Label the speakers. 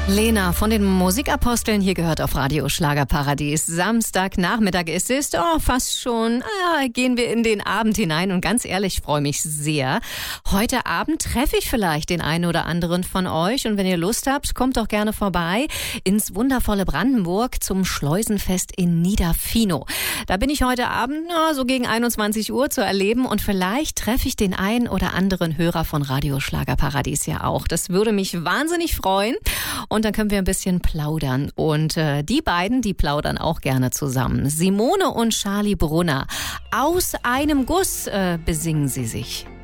Speaker 1: Lena von den Musikaposteln, hier gehört auf Radio Schlagerparadies. Samstagnachmittag ist es, fast schon, gehen wir in den Abend hinein und ganz ehrlich, ich freue mich sehr. Heute Abend treffe ich vielleicht den einen oder anderen von euch und wenn ihr Lust habt, kommt doch gerne vorbei ins wundervolle Brandenburg zum Schleusenfest in Niederfino. Da bin ich heute Abend so gegen 21 Uhr zu erleben und vielleicht treffe ich den einen oder anderen Hörer von Radio Schlagerparadies ja auch. Das würde mich wahnsinnig freuen. Und dann können wir ein bisschen plaudern. Und die beiden, die plaudern auch gerne zusammen. Simone und Charlie Brunner. Aus einem Guss besingen sie sich.